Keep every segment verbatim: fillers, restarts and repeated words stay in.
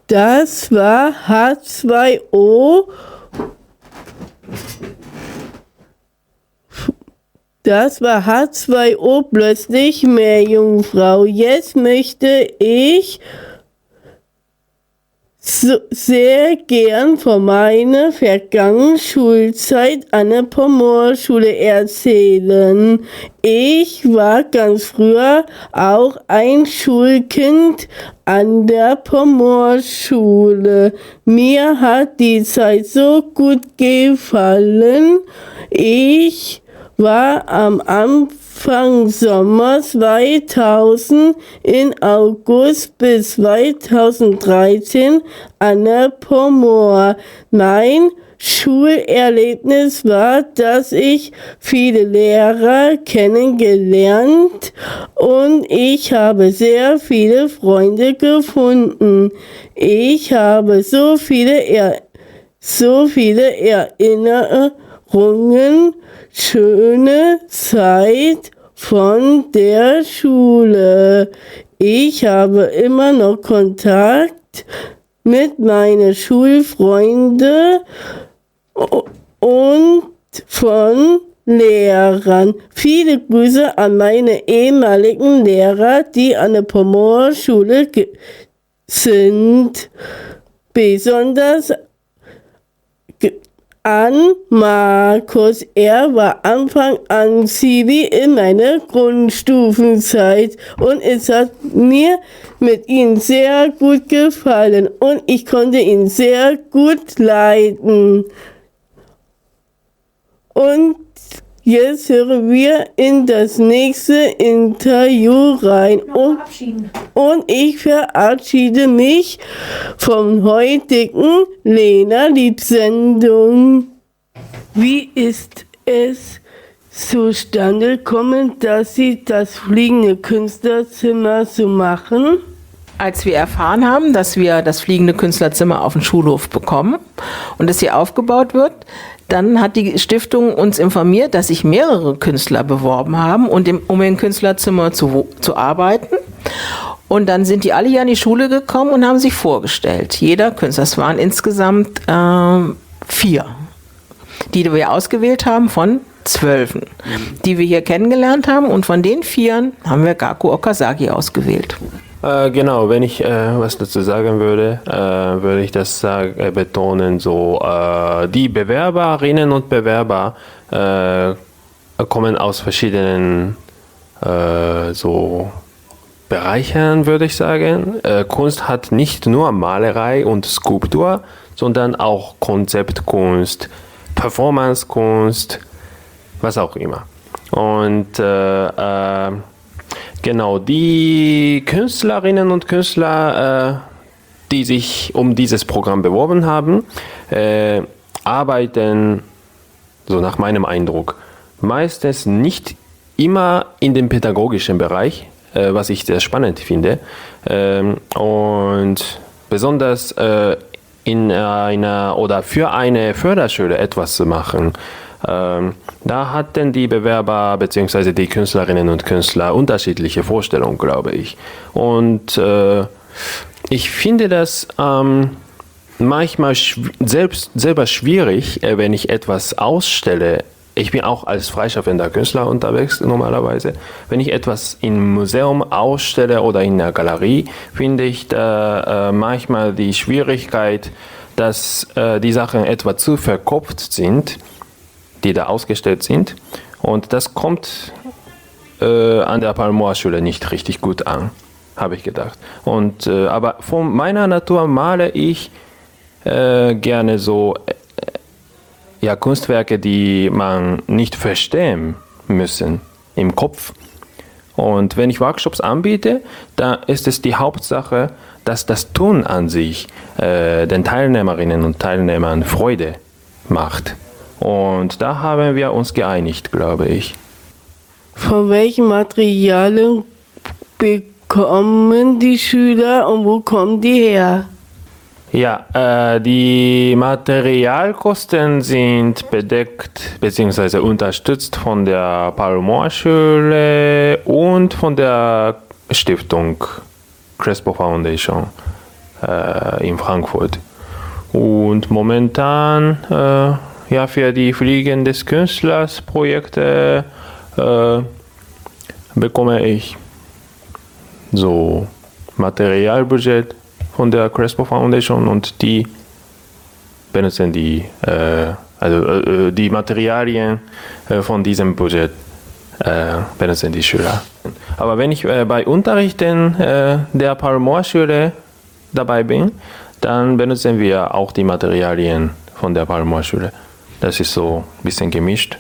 Das war H zwei O. Das war H zwei O plötzlich Meerjungfrau. Jetzt möchte ich so sehr gern von meiner vergangenen Schulzeit an der Pomorschule erzählen. Ich war ganz früher auch ein Schulkind an der Pomorschule. Mir hat die Zeit so gut gefallen. Ich war am Anfang Sommer zweitausend in August bis zweitausenddreizehn an der Pomor. Mein Schulerlebnis war, dass ich viele Lehrer kennengelernt und ich habe sehr viele Freunde gefunden. Ich habe so viele, er so viele Erinnerungen, schöne Zeit von der Schule. Ich habe immer noch Kontakt mit meinen Schulfreunden und von Lehrern. Viele Grüße an meine ehemaligen Lehrer, die an der Pomorschule sind. Besonders an Markus. Er war Anfang an Zivi in meiner Grundstufenzeit und es hat mir mit ihm sehr gut gefallen und ich konnte ihn sehr gut leiden. Und jetzt hören wir in das nächste Interview rein. Und, und ich verabschiede mich vom heutigen Lena-Lieb-Sendung. Wie ist es zustande gekommen, dass Sie das fliegende Künstlerzimmer so machen? Als wir erfahren haben, dass wir das fliegende Künstlerzimmer auf dem Schulhof bekommen und es hier aufgebaut wird, dann hat die Stiftung uns informiert, dass sich mehrere Künstler beworben haben, und im, um im Künstlerzimmer zu, zu arbeiten. Und dann sind die alle hier an die Schule gekommen und haben sich vorgestellt. Jeder Künstler, es waren insgesamt äh, vier, die wir ausgewählt haben von zwölfen, die wir hier kennengelernt haben. Und von den vieren haben wir Gaku Okazaki ausgewählt. Äh, genau, wenn ich äh, was dazu sagen würde, äh, würde ich das äh, betonen, so äh, die Bewerberinnen und Bewerber äh, kommen aus verschiedenen äh, so Bereichen, würde ich sagen. Äh, Kunst hat nicht nur Malerei und Skulptur, sondern auch Konzeptkunst, Performancekunst, was auch immer. Und äh, äh, Genau, die Künstlerinnen und Künstler, äh, die sich um dieses Programm beworben haben, äh, arbeiten, so nach meinem Eindruck, meistens nicht immer in dem pädagogischen Bereich, äh, was ich sehr spannend finde. Ähm, und besonders äh, in einer oder für eine Förderschule etwas zu machen. Ähm, da hatten die Bewerber bzw. die Künstlerinnen und Künstler unterschiedliche Vorstellungen, glaube ich. Und äh, ich finde das ähm, manchmal schw- selbst, selber schwierig, äh, wenn ich etwas ausstelle. Ich bin auch als freischaffender Künstler unterwegs normalerweise. Wenn ich etwas im Museum ausstelle oder in der Galerie, finde ich da äh, manchmal die Schwierigkeit, dass äh, die Sachen etwa zu verkopft sind, die da ausgestellt sind. Und das kommt äh, an der Palmor-Schule nicht richtig gut an, habe ich gedacht. Und, äh, aber von meiner Natur male ich äh, gerne so äh, ja, Kunstwerke, die man nicht verstehen müssen im Kopf. Und wenn ich Workshops anbiete, da ist es die Hauptsache, dass das Tun an sich äh, den Teilnehmerinnen und Teilnehmern Freude macht. Und da haben wir uns geeinigt, glaube ich. Von welchen Materialien bekommen die Schüler und wo kommen die her? Ja, äh, die Materialkosten sind bedeckt bzw. unterstützt von der Palmor-Schule und von der Stiftung Crespo Foundation. äh, in Frankfurt. Und momentan äh, ja, für die Fliegen des Künstlers Projekte äh, bekomme ich so Materialbudget von der Crespo Foundation und die benutzen die, äh, also äh, die Materialien äh, von diesem Budget äh, benutzen die Schüler. Aber wenn ich äh, bei Unterrichten äh, der Paul-Mohr-Schule dabei bin, dann benutzen wir auch die Materialien von der Paul-Mohr-Schule. Das ist so ein bisschen gemischt.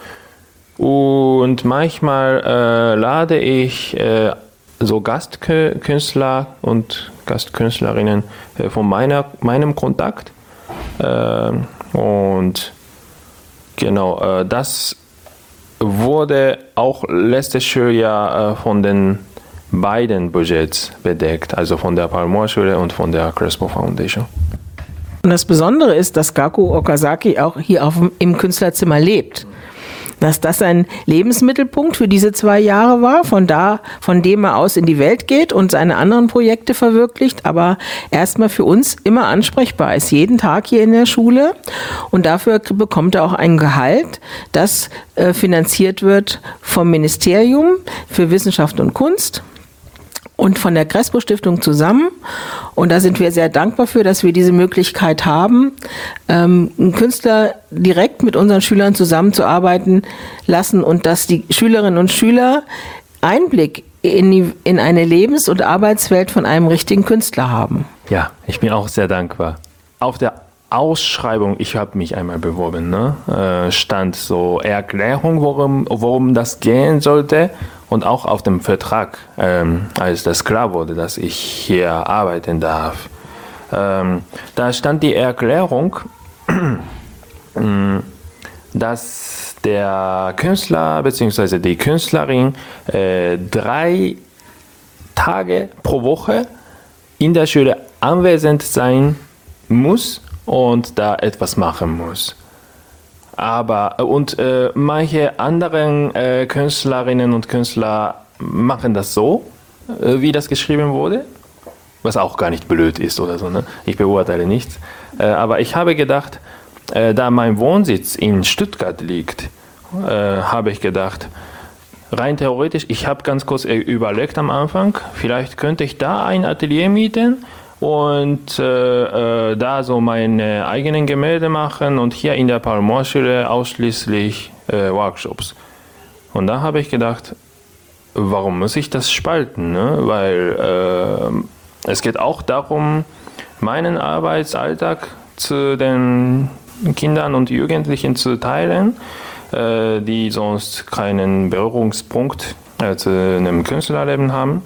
Und manchmal äh, lade ich äh, so Gastkünstler und Gastkünstlerinnen äh, von meiner, meinem Kontakt. Äh, und genau, äh, das wurde auch letztes Schuljahr äh, von den beiden Budgets bedeckt, also von der Paul-Mohr-Schule und von der Crespo Foundation. Und das Besondere ist, dass Gaku Okazaki auch hier auf, im Künstlerzimmer lebt. Dass das ein Lebensmittelpunkt für diese zwei Jahre war, von da, von dem er aus in die Welt geht und seine anderen Projekte verwirklicht, aber erstmal für uns immer ansprechbar ist, jeden Tag hier in der Schule. Und dafür bekommt er auch ein Gehalt, das äh, finanziert wird vom Ministerium für Wissenschaft und Kunst und von der Crespo Stiftung zusammen. Und da sind wir sehr dankbar für, dass wir diese Möglichkeit haben, ähm, einen Künstler direkt mit unseren Schülern zusammenzuarbeiten lassen und dass die Schülerinnen und Schüler Einblick in, die, in eine Lebens- und Arbeitswelt von einem richtigen Künstler haben. Ja, ich bin auch sehr dankbar. Auf der Ausschreibung, ich habe mich einmal beworben, ne, äh, stand so Erklärung, worum, worum das gehen sollte. Und auch auf dem Vertrag, ähm, als das klar wurde, dass ich hier arbeiten darf, ähm, da stand die Erklärung, dass der Künstler bzw. die Künstlerin äh, drei Tage pro Woche in der Schule anwesend sein muss und da etwas machen muss. Aber und äh, manche anderen äh, Künstlerinnen und Künstler machen das so, äh, wie das geschrieben wurde, was auch gar nicht blöd ist oder so. Ne? Ich beurteile nichts. Äh, aber ich habe gedacht, äh, da mein Wohnsitz in Stuttgart liegt, äh, habe ich gedacht, rein theoretisch, ich habe ganz kurz überlegt am Anfang, vielleicht könnte ich da ein Atelier mieten und äh, äh, da so meine eigenen Gemälde machen und hier in der Paul-Mohr-Schule ausschließlich äh, Workshops. Und da habe ich gedacht, warum muss ich das spalten? Ne? Weil äh, es geht auch darum, meinen Arbeitsalltag zu den Kindern und Jugendlichen zu teilen, äh, die sonst keinen Berührungspunkt äh, zu einem Künstlerleben haben.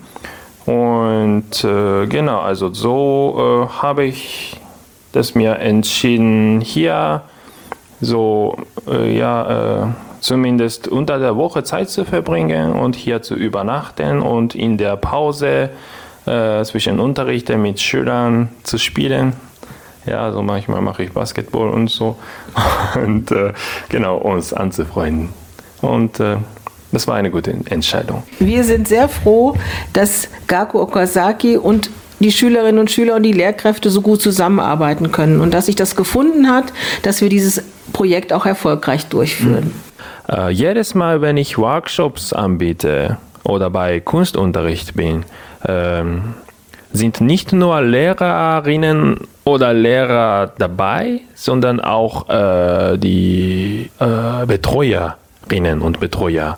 Und äh, genau, also so äh, habe ich das mir entschieden, hier so äh, ja äh, zumindest unter der Woche Zeit zu verbringen und hier zu übernachten und in der Pause äh, zwischen Unterrichten mit Schülern zu spielen. Ja, also manchmal mache ich Basketball und so und äh, genau, uns anzufreunden. Und äh, das war eine gute Entscheidung. Wir sind sehr froh, dass Gaku Okazaki und die Schülerinnen und Schüler und die Lehrkräfte so gut zusammenarbeiten können und dass sich das gefunden hat, dass wir dieses Projekt auch erfolgreich durchführen. Mhm. Äh, jedes Mal, wenn ich Workshops anbiete oder bei Kunstunterricht bin, ähm, sind nicht nur Lehrerinnen oder Lehrer dabei, sondern auch äh, die äh, Betreuerinnen und Betreuer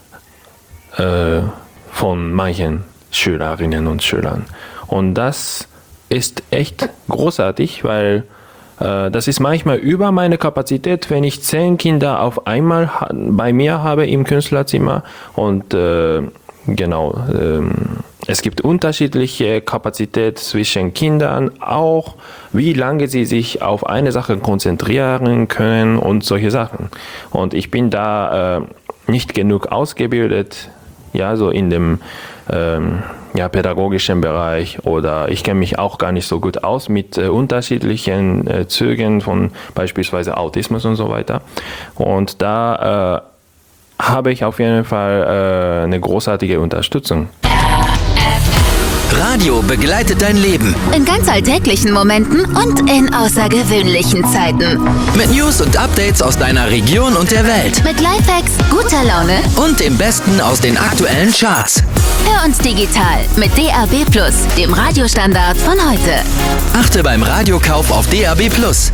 äh, von manchen Schülerinnen und Schülern. Und das ist echt großartig, weil äh, das ist manchmal über meine Kapazität, wenn ich zehn Kinder auf einmal ha- bei mir habe im Künstlerzimmer und äh, genau, ähm, es gibt unterschiedliche Kapazität zwischen Kindern, auch wie lange sie sich auf eine Sache konzentrieren können und solche Sachen. Und ich bin da äh, nicht genug ausgebildet, ja, so in dem ähm, ja, pädagogischen Bereich, oder ich kenne mich auch gar nicht so gut aus mit äh, unterschiedlichen äh, Zügen von beispielsweise Autismus und so weiter. Und da äh, habe ich auf jeden Fall äh, eine großartige Unterstützung. Radio begleitet dein Leben. In ganz alltäglichen Momenten und in außergewöhnlichen Zeiten. Mit News und Updates aus deiner Region und der Welt. Mit Lifehacks, guter Laune und dem Besten aus den aktuellen Charts. Hör uns digital mit D A B plus, dem Radiostandard von heute. Achte beim Radiokauf auf D A B plus.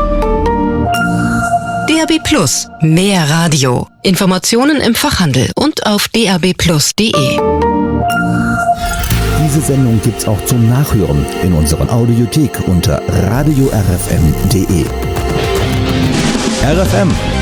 D A B plus. Mehr Radio. Informationen im Fachhandel und auf d a b plus punkt d e. Diese Sendung gibt's auch zum Nachhören in unserer Audiothek unter radio r f m punkt d e. R F M